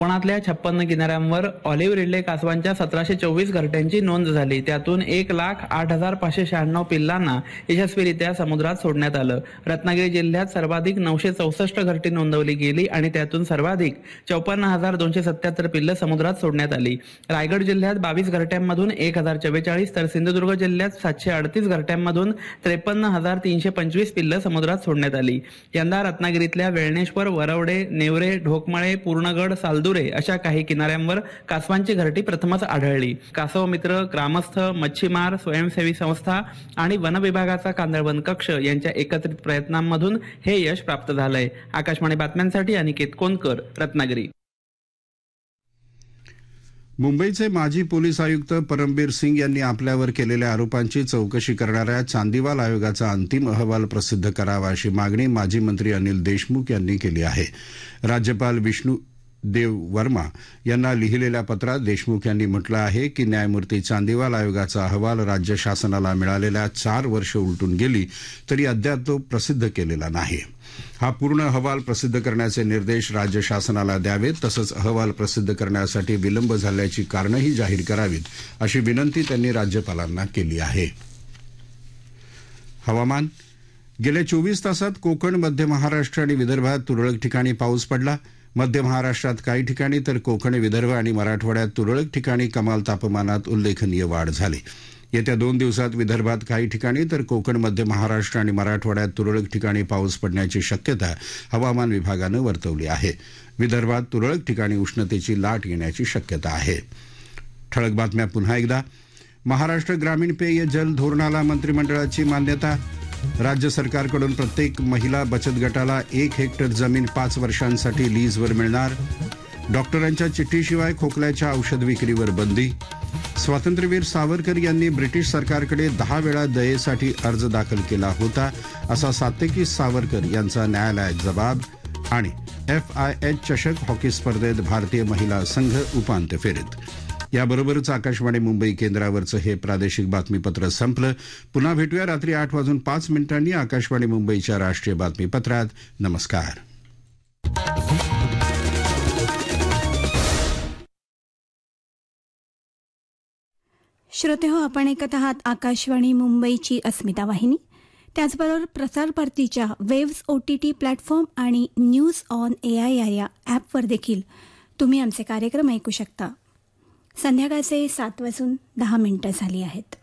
कोकणातल्या 56 किनाऱ्यांवर olive Ridley कासवांच्या 1724 घरट्यांची नोंद झाली. त्यातून 1,08,596 पिल्लांना यशस्वीरित्या समुद्रात सोडण्यात आलं. रत्नागिरी जिल्ह्यात सर्वाधिक 964 घरटी नोंदवली गेली आणि त्यातून सर्वाधिक 54,277 पिल्लं समुद्रात सोडण्यात आली. रायगड जिल्ह्यात 22 घरट्यांमधून 1,044 तर सिंधुदुर्ग जिल्ह्यात 738 घरट्यांमधून 53,325 पिल्लं समुद्रात सोडण्यात आली. यंदा रत्नागिरीतल्या वेळणेश्वर, वरवडे, नेवरे, ढोकमळे, पूर्णगड, सालदुरे अशा काही किनाऱ्यांवर कासवांची घरटी प्रथमच आढळली. कासव मित्र, ग्रामस्थ, मच्छीमार, स्वयंसेवी संस्था आणि वन विभागाचा कांदळवन कक्ष यांच्या एकत्रित प्रयत्नांमधून हे यश प्राप्त झालंय. आकाशवाणी बातम्यांसाठी अनिकेत कोनकर, रत्नागिरी. मुंबईचे माजी पोलीस आयुक्त परमबीर सिंग यांनी आपल्यावर केलेल्या आरोपांची चौकशी करणाऱ्या चांदीवाल आयोगाचा अंतिम अहवाल प्रसिद्ध करावा अशी मागणी माजी मंत्री अनिल देशमुख यांनी केली आहे. राज्यपाल विष्णू देव वर्मा यांना लिहिलेल्या पत्रात देशमुख यांनी म्हटलं आहे की न्यायमूर्ती चांदीवाल आयोगाचा अहवाल राज्य शासनाला मिळालेल्या 4 वर्ष उलटून गेली तरी अद्याप तो प्रसिद्ध केलेला नाही. हा पूर्ण अहवाल प्रसिद्ध करण्याचे निर्देश राज्य शासनाला द्यावेत, तसंच अहवाल प्रसिद्ध करण्यासाठी विलंब झाल्याची कारणंही जाहीर करावीत अशी विनंती त्यांनी राज्यपालांना केली आहे. हवामान. गेल्या 24 तासात कोकण, मध्य महाराष्ट्र आणि विदर्भात तुरळक ठिकाणी पाऊस पडला. मध्य महाराष्ट्रात काही ठिकाणी तर कोकण, विदर्भ आणि मराठवाड्यात तुरळक ठिकाणी कमाल तापमानात उल्लेखनीय वाढ झाली. येत्या 2 दिवसात विदर्भात काही ठिकाणी तर कोकण, मध्य महाराष्ट्र आणि मराठवाड्यात तुरळक ठिकाणी पाऊस पडण्याची शक्यता हवामान विभागानं वर्तवली आहे. विदर्भात तुरळक ठिकाणी उष्णतेची लाट येण्याची शक्यता आहे. ठळक बातम्या पुन्हा एकदा. महाराष्ट्र ग्रामीण पेय जल धोरणाला मंत्रिमंडळाची मान्यता. राज्य सरकारकडून प्रत्येक महिला बचत गटाला 1 हेक्टर जमीन 5 वर्षांसाठी लीजवर मिळणार. डॉक्टरांच्या चिठ्ठीशिवाय खोकल्याच्या औषध विक्रीवर बंदी. स्वातंत्र्यवीर सावरकर यांनी ब्रिटिश सरकारकडे 10 वेळा दयेसाठी अर्ज दाखल केला होता असा सात्यकी सावरकर यांचा न्यायालयात जबाब. आणि FIH चषक हॉकी स्पर्धेत भारतीय महिला संघ उपांत्य फेरीत. याबरोबरच आकाशवाणी मुंबई केंद्रावरचं हे प्रादेशिक बातमीपत्र संपलं. पुन्हा भेटूया रात्री 8:05 आकाशवाणी मुंबईच्या राष्ट्रीय बातमीपत्रात. नमस्कार. श्रोतेहो, आपण ऐकत आहात आकाशवाणी मुंबईची अस्मिता वाहिनी. त्याचबरोबर प्रसार भारतीच्या वेव्स OTT प्लॅटफॉर्म आणि न्यूज ऑन AIR या ॲपवर देखील तुम्ही आमचे कार्यक्रम ऐकू शकता. संध्याकाळचे 7:10 झाली आहेत.